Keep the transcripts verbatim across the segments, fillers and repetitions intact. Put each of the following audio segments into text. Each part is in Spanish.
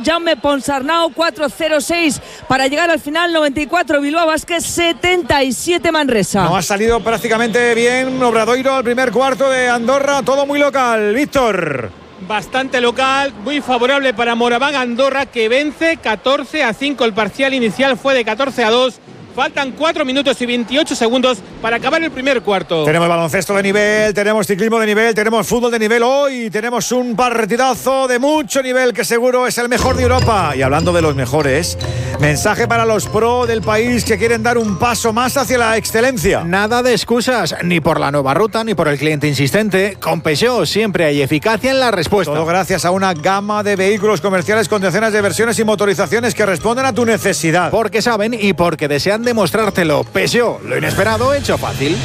Jaume Ponsarnau, cuatro cero seis para llegar al final, noventa y cuatro Bilbao Basket, setenta y siete Manresa. No ha salido prácticamente bien Obradoiro al primer cuarto de Andorra, todo muy local. Víctor. Bastante local, muy favorable para Moraván Andorra, que vence catorce a cinco. El parcial inicial fue de catorce a dos. Faltan cuatro minutos y veintiocho segundos para acabar el primer cuarto. Tenemos baloncesto de nivel, tenemos ciclismo de nivel, tenemos fútbol de nivel. Hoy tenemos un partidazo de mucho nivel que seguro es el mejor de Europa. Y hablando de los mejores, mensaje para los pro del país que quieren dar un paso más hacia la excelencia. Nada de excusas, ni por la nueva ruta, ni por el cliente insistente. Con Peugeot siempre hay eficacia en la respuesta. Todo gracias a una gama de vehículos comerciales con decenas de versiones y motorizaciones que responden a tu necesidad. Porque saben y porque desean demostrártelo. Peugeot, lo inesperado hecho fácil.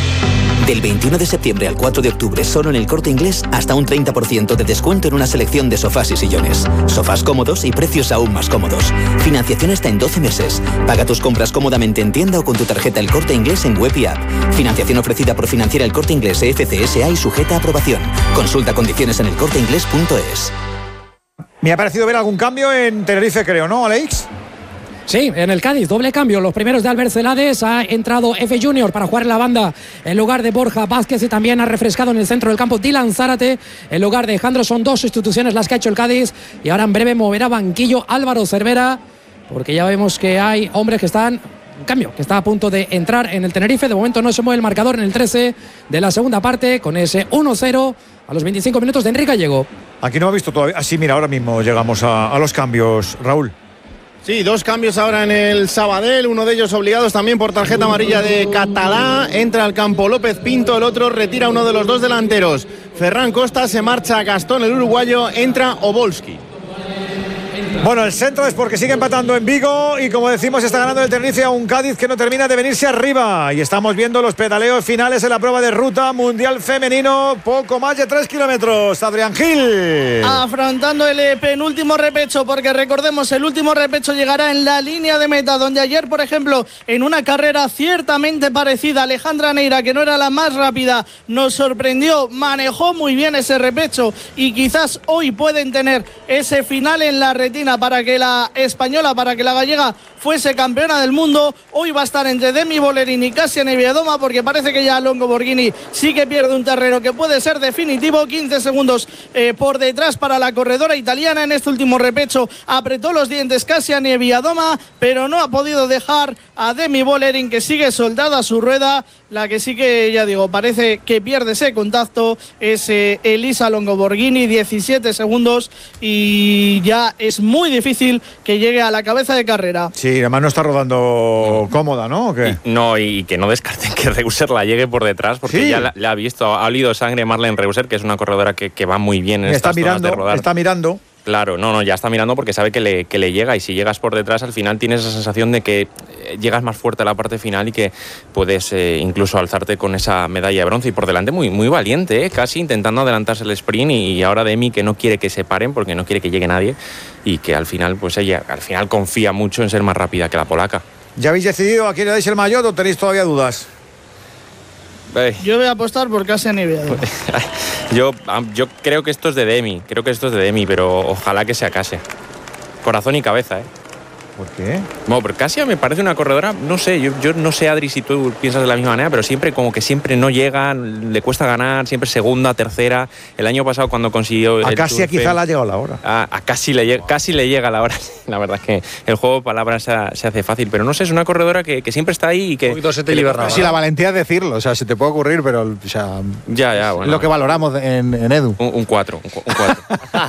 Del veintiuno de septiembre al cuatro de octubre, solo en El Corte Inglés, hasta un treinta por ciento de descuento en una selección de sofás y sillones. Sofás cómodos y precios aún más cómodos. Financiación hasta en doce meses. Paga tus compras cómodamente en tienda o con tu tarjeta El Corte Inglés en web y app. Financiación ofrecida por Financiera El Corte Inglés E F C S A y sujeta a aprobación. Consulta condiciones en elcorteinglés punto es. Me ha parecido ver algún cambio en Tenerife, creo, ¿no, Alex? Sí, en el Cádiz, doble cambio. Los primeros de Albert Celades, ha entrado F Junior para jugar en la banda en lugar de Borja Vázquez, y también ha refrescado en el centro del campo Dylan Zárate en lugar de Jandro. Son dos sustituciones las que ha hecho el Cádiz, y ahora en breve moverá banquillo Álvaro Cervera, porque ya vemos que hay hombres que están... Un cambio que está a punto de entrar en el Tenerife. De momento no se mueve el marcador en el trece de la segunda parte, con ese uno cero a los veinticinco minutos de Enrique Gallego. Aquí no ha visto todavía. Así, mira, ahora mismo llegamos a, a los cambios, Raúl. Sí, dos cambios ahora en el Sabadell, uno de ellos obligados también por tarjeta amarilla de Catalá. Entra al campo López Pinto, el otro retira uno de los dos delanteros. Ferran Costa, se marcha Gastón, el uruguayo, entra Obolski. Bueno, el centro es porque sigue empatando en Vigo y, como decimos, está ganando el Tenerife a un Cádiz que no termina de venirse arriba. Y estamos viendo los pedaleos finales en la prueba de ruta mundial femenino. Poco más de tres kilómetros. Adrián Gil. Afrontando el penúltimo repecho, porque recordemos, el último repecho llegará en la línea de meta, donde ayer, por ejemplo, en una carrera ciertamente parecida, Alejandra Neira, que no era la más rápida, nos sorprendió, manejó muy bien ese repecho, y quizás hoy pueden tener ese final en la retina para que la española, para que la gallega fuese campeona del mundo. Hoy va a estar entre Demi Bollerini y Kasia Nieviadoma, porque parece que ya Longo Borghini sí que pierde un terreno que puede ser definitivo. quince segundos eh, por detrás para la corredora italiana. En este último repecho apretó los dientes Kasia Nieviadoma, pero no ha podido dejar a Demi Bollerini, que sigue soldada a su rueda. La que sí que, ya digo, parece que pierde ese contacto es eh, Elisa Longo Borghini, diecisiete segundos, y ya es muy difícil que llegue a la cabeza de carrera. Sí, además no está rodando cómoda, ¿no? ¿O qué? Y, no, y que no descarten que Reuser la llegue por detrás, porque ¿sí? ya la, la ha visto, ha olido sangre Marlene Reuser, que es una corredora que, que va muy bien en está estas mirando, zonas de rodar. Está mirando. Claro, no, no, ya está mirando porque sabe que le, que le llega, y si llegas por detrás al final tienes esa sensación de que llegas más fuerte a la parte final y que puedes eh, incluso alzarte con esa medalla de bronce. Y por delante muy, muy valiente, ¿eh? Casi intentando adelantarse el sprint, y, y ahora Demi, que no quiere que se paren porque no quiere que llegue nadie, y que al final pues ella al final confía mucho en ser más rápida que la polaca. ¿Ya habéis decidido a quién le dais el maillot o tenéis todavía dudas? Yo voy a apostar por Kasia Nieviadoma. yo, yo creo que esto es de Demi, creo que esto es de Demi, pero ojalá que sea Kasia. Corazón y cabeza, ¿eh? ¿Por qué? Bueno, pero Kasia me parece una corredora, no sé, yo, yo no sé, Adri, si tú piensas de la misma manera, pero siempre como que siempre no llega, le cuesta ganar, siempre segunda, tercera. El año pasado cuando consiguió... A Kasia quizá le ha llegado la hora. A, a casi, le, casi le llega la hora. La verdad es que el juego de palabras se, se hace fácil, pero no sé, es una corredora que, que siempre está ahí y que... Un poquito se te libera. Sí, la valentía de decirlo, o sea, se te puede ocurrir, pero o sea, ya, ya, bueno. Lo que valoramos en, en Edu. Un cuatro, un cuatro.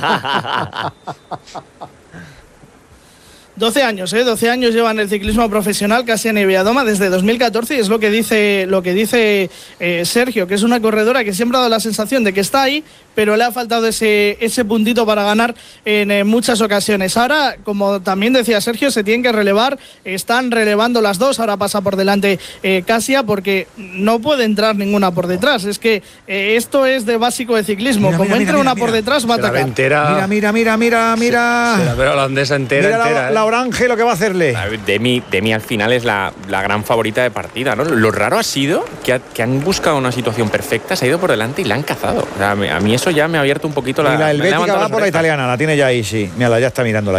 doce años, ¿eh? doce años lleva en el ciclismo profesional Kasia Nieviadoma desde dos mil catorce, y es lo que dice, lo que dice eh, Sergio, que es una corredora que siempre ha dado la sensación de que está ahí, pero le ha faltado ese, ese puntito para ganar en eh, muchas ocasiones. Ahora, como también decía Sergio, se tienen que relevar, están relevando las dos. Ahora pasa por delante eh, Kasia, porque no puede entrar ninguna por detrás. Es que eh, esto es de básico de ciclismo. Mira, como mira, entre mira, una mira, por detrás, va a atacar. Entera, mira, mira, mira, mira. Se, se la ve holandesa entera, mira entera. La, ¿eh? la Orange lo que va a hacerle. Demi, Demi al final es la, la gran favorita de partida, ¿no? Lo raro ha sido que, ha, que han buscado una situación perfecta, se ha ido por delante y la han cazado. O sea, a mí eso ya me ha abierto un poquito la... Y la helvética va por la italiana, la tiene ya ahí, sí. Mira, ya está mirándola.